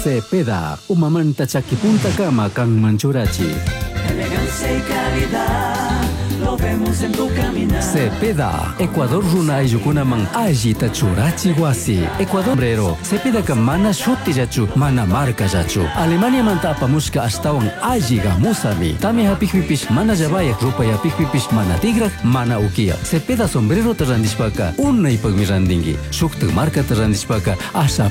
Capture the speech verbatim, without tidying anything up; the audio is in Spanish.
Cepeda, umamanta chakipunta kama kang manchurachi. Elegancia y calidad, lo vemos en tu caminar. Cepeda, Ecuador runa ayukunaman allita churachi wasi. Ecuador sombrero, Cepeda ka mana shuti jachu, mana marca jachu. Alemania manta apamushka astawan alliga musami. Tami hapikpipish mana jabayak, rupa hapikpipish mana tigrak, mana ukia. Cepeda sombrero terrandishpaka, unna ipagmirandingi. Shuktu marca terrandishpaka, asa